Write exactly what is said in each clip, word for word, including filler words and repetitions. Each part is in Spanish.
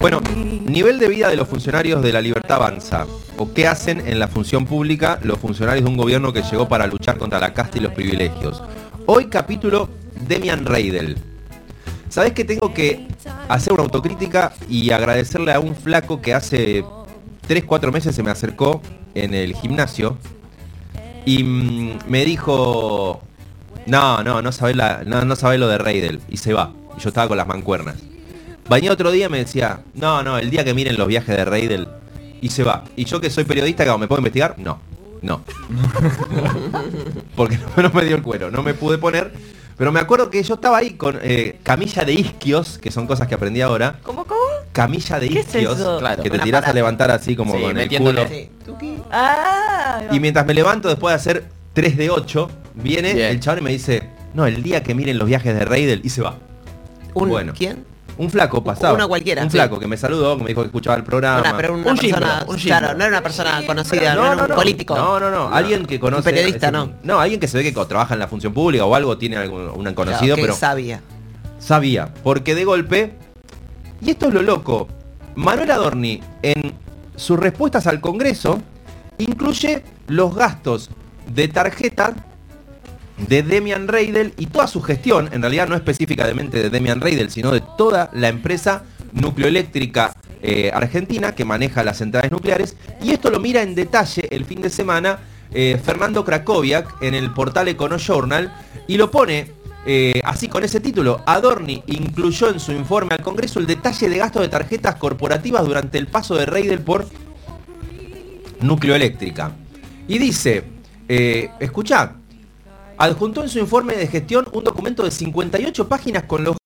Bueno, nivel de vida de los funcionarios de La Libertad Avanza. ¿O qué hacen en la función pública los funcionarios de un gobierno que llegó para luchar contra la casta y los privilegios? Hoy capítulo Demian Reidel. ¿Sabés que tengo que hacer una autocrítica y agradecerle a un flaco que hace tres, cuatro meses se me acercó en el gimnasio y mmm, me dijo, no, no, no sabés, la, no, no sabés lo de Reidel, y se va. Y yo estaba con las mancuernas. Venía otro día y me decía, no, no, el día que miren los viajes de Reidel, y se va. Y yo que soy periodista, ¿me puedo investigar? No, no. Porque no, no me dio el cuero, no me pude poner. Pero me acuerdo que yo estaba ahí con eh, camilla de isquios, que son cosas que aprendí ahora. ¿Cómo, cómo? Camilla de ¿Qué es isquios, eso? claro, que te tirás a levantar así como sí, con el culo. Sí. Ah, Y mientras me levanto después de hacer tres de ocho, viene Bien. el chabón y me dice, no, el día que miren los viajes de Reidel, y se va. ¿Un Bueno. quién? Un flaco pasaba. Uno cualquiera, Un sí. flaco que me saludó, que me dijo que escuchaba el programa. Una, pero una Un persona, gimbo, un gimbo. claro, no era una persona conocida, no, era un político. No, no, no, alguien que conoce. Un periodista, ese- no. No, alguien que se ve que co- trabaja en la función pública o algo, tiene algún un conocido, Claro, que pero sabía. sabía. Porque de golpe, y esto es lo loco, Manuel Adorni, en sus respuestas al Congreso, incluye los gastos de tarjeta de Demian Reidel y toda su gestión, en realidad no específicamente de Demian Reidel, sino de toda la empresa nucleoeléctrica eh, argentina que maneja las centrales nucleares, y esto lo mira en detalle el fin de semana eh, Fernando Krakowiak en el portal EconoJournal y lo pone eh, así con ese título: Adorni incluyó en su informe al Congreso el detalle de gastos de tarjetas corporativas durante el paso de Reidel por nucleoeléctrica. Y dice, eh, escuchá, adjuntó en su informe de gestión un documento de cincuenta y ocho páginas con los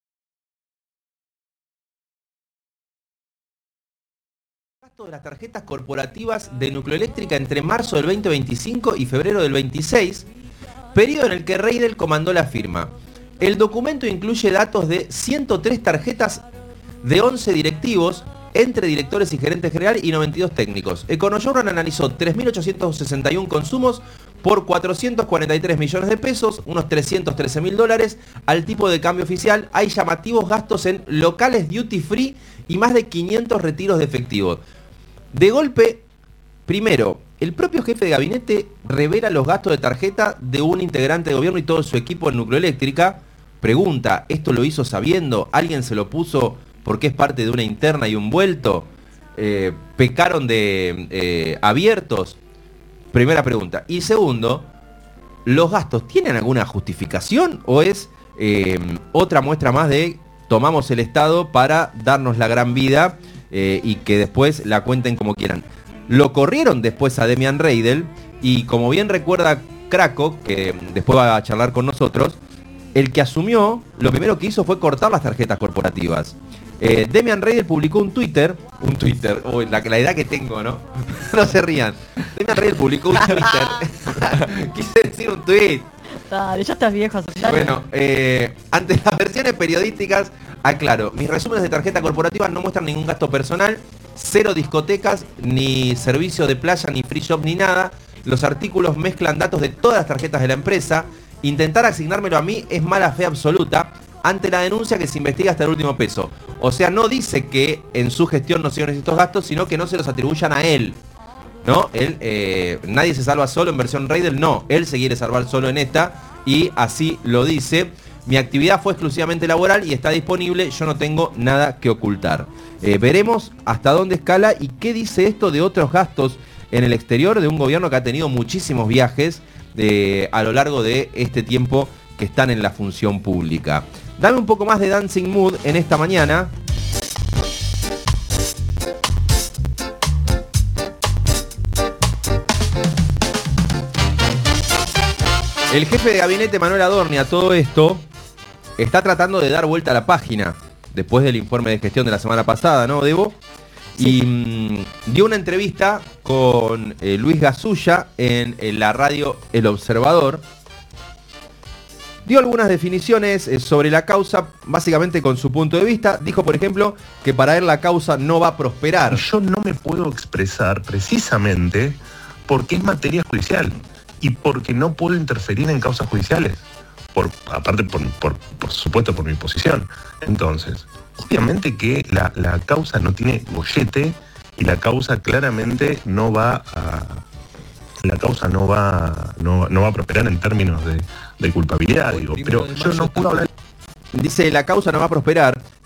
gastos de las tarjetas corporativas de nucleoeléctrica entre marzo del veinte veinticinco y febrero del veintiséis, periodo en el que Reidel comandó la firma. El documento incluye datos de ciento tres tarjetas de once directivos, entre directores y gerentes generales, y noventa y dos técnicos. EconoJournal analizó tres mil ochocientos sesenta y uno consumos por cuatrocientos cuarenta y tres millones de pesos, unos trescientos trece mil dólares, al tipo de cambio oficial. Hay llamativos gastos en locales duty free y más de quinientos retiros de efectivo. De golpe, primero, el propio jefe de gabinete revela los gastos de tarjeta de un integrante de gobierno y todo su equipo en nucleoeléctrica. Pregunta, ¿esto lo hizo sabiendo? ¿Alguien se lo puso porque es parte de una interna y un vuelto? Eh, ¿Pecaron de eh, abiertos? Primera pregunta. Y segundo, ¿los gastos tienen alguna justificación o es eh, otra muestra más de tomamos el Estado para darnos la gran vida eh, y que después la cuenten como quieran? Lo corrieron después a Demian Reidel y, como bien recuerda Craco, que después va a charlar con nosotros, el que asumió, lo primero que hizo fue cortar las tarjetas corporativas. Eh, Demian Reidel publicó un Twitter, un Twitter, uy, la, la edad que tengo, ¿no? No se rían. Demian Reidel publicó un Twitter. Quise decir un tweet. dale, ya estás viejo. aceptalo. Bueno, eh, ante las versiones periodísticas, aclaro, mis resúmenes de tarjeta corporativa no muestran ningún gasto personal, cero discotecas, ni servicio de playa, ni free shop, ni nada. Los artículos mezclan datos de todas las tarjetas de la empresa. Intentar asignármelo a mí es mala fe absoluta ante la denuncia que se investiga hasta el último peso. O sea, no dice que en su gestión no se hicieron estos gastos, sino que no se los atribuyan a él. ¿No? Él, eh, nadie se salva solo en versión Reidel, no. Él se quiere salvar solo en esta y así lo dice. Mi actividad fue exclusivamente laboral y está disponible, yo no tengo nada que ocultar. Eh, veremos hasta dónde escala y qué dice esto de otros gastos en el exterior de un gobierno que ha tenido muchísimos viajes eh, a lo largo de este tiempo que están en la función pública. Dame un poco más de Dancing Mood en esta mañana. El jefe de gabinete Manuel Adorni a todo esto está tratando de dar vuelta a la página después del informe de gestión de la semana pasada, ¿no, Debo? Sí. Y mmm, dio una entrevista con eh, Luis Gasulla en, en la radio El Observador. Dio algunas definiciones eh, sobre la causa, básicamente con su punto de vista. Dijo, por ejemplo, que para él la causa no va a prosperar. Yo no me puedo expresar precisamente porque es materia judicial y porque no puedo interferir en causas judiciales. Por, aparte, por, por, por supuesto, por mi posición. Entonces, obviamente que la, la causa no tiene gollete y la causa claramente no va a la causa no va no, no va a prosperar en términos de, de culpabilidad, digo, pero yo no puedo hablar. Dice, la causa no va a prosperar